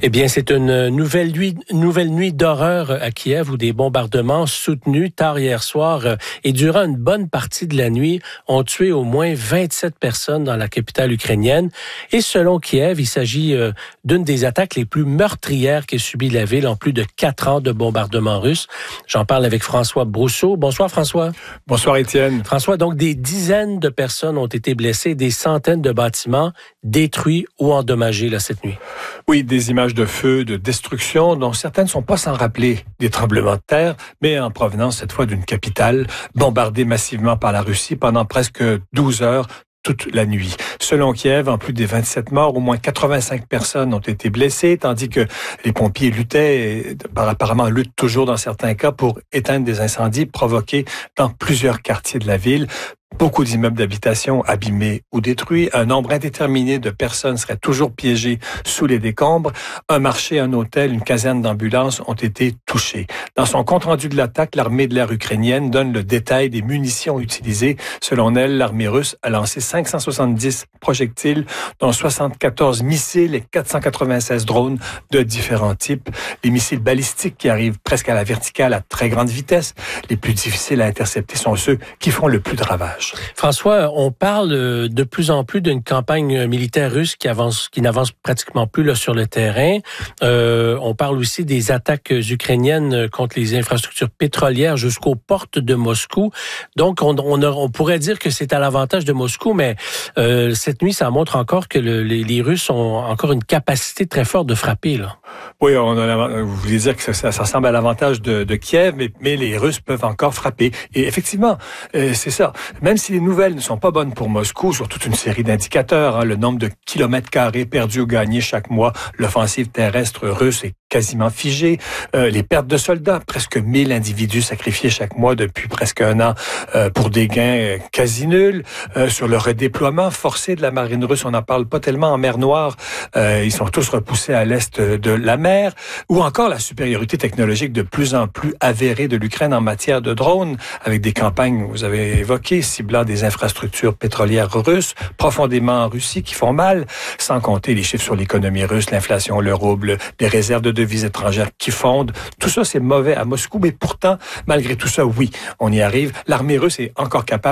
Eh bien, c'est une nouvelle nuit d'horreur à Kiev où des bombardements soutenus tard hier soir et durant une bonne partie de la nuit ont tué au moins 27 personnes dans la capitale ukrainienne. Et selon Kiev, il s'agit d'une des attaques les plus meurtrières qu'ait subi la ville en plus de 4 ans de bombardements russes. J'en parle avec François Brousseau. Bonsoir François. Bonsoir Étienne. François, donc des dizaines de personnes ont été blessées, des centaines de bâtiments détruits ou endommagés là, cette nuit. Oui, des images de feu, de destruction, dont certaines ne sont pas sans rappeler des tremblements de terre, mais en provenance cette fois d'une capitale bombardée massivement par la Russie pendant presque 12 heures, toute la nuit. Selon Kiev, en plus des 27 morts, au moins 85 personnes ont été blessées, tandis que les pompiers luttaient, apparemment luttent toujours dans certains cas, pour éteindre des incendies provoqués dans plusieurs quartiers de la ville. Beaucoup d'immeubles d'habitation abîmés ou détruits. Un nombre indéterminé de personnes seraient toujours piégées sous les décombres. Un marché, un hôtel, une caserne d'ambulance ont été touchés. Dans son compte-rendu de l'attaque, l'armée de l'air ukrainienne donne le détail des munitions utilisées. Selon elle, l'armée russe a lancé 570 projectiles, dont 74 missiles et 496 drones de différents types. Les missiles balistiques qui arrivent presque à la verticale à très grande vitesse. Les plus difficiles à intercepter sont ceux qui font le plus de ravages. François, on parle de plus en plus d'une campagne militaire russe qui n'avance pratiquement plus là, sur le terrain. On parle aussi des attaques ukrainiennes contre les infrastructures pétrolières jusqu'aux portes de Moscou. Donc, on pourrait dire que c'est à l'avantage de Moscou, mais cette nuit, ça montre encore que les Russes ont encore une capacité très forte de frapper. Là. Oui, vous voulez dire que ça ressemble à l'avantage de Kiev, mais les Russes peuvent encore frapper. Et effectivement, c'est ça. Même si les nouvelles ne sont pas bonnes pour Moscou, sur toute une série d'indicateurs, le nombre de kilomètres carrés perdus ou gagnés chaque mois, l'offensive terrestre russe est quasiment figée, les pertes de soldats, presque 1000 individus sacrifiés chaque mois depuis presque un an pour des gains quasi nuls, sur le redéploiement forcé de la marine russe, on n'en parle pas tellement en mer Noire, ils sont tous repoussés à l'est de la mer, ou encore la supériorité technologique de plus en plus avérée de l'Ukraine en matière de drones, avec des campagnes, vous avez évoqué, ciblant des infrastructures pétrolières russes, profondément en Russie, qui font mal, sans compter les chiffres sur l'économie russe, l'inflation, le rouble, les réserves de devises étrangères qui fondent. Tout ça, c'est mauvais à Moscou, mais pourtant, malgré tout ça, oui, on y arrive. L'armée russe est encore capable